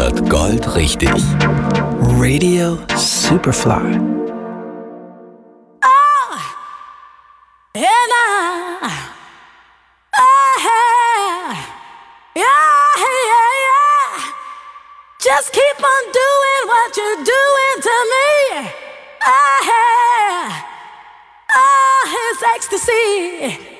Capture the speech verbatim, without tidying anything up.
wird goldrichtig. Radio Superfly. Oh, yeah, nah. Oh, yeah, yeah, yeah. Just keep on doing what you're doing to me. Oh, oh, it's ecstasy.